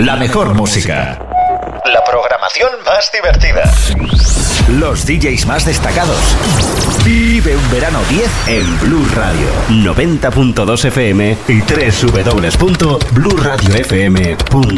La mejor música. La programación más divertida. Los DJs más destacados. Vive un verano 10 en Blue Radio. 90.2 FM y www.bluradiofm.com.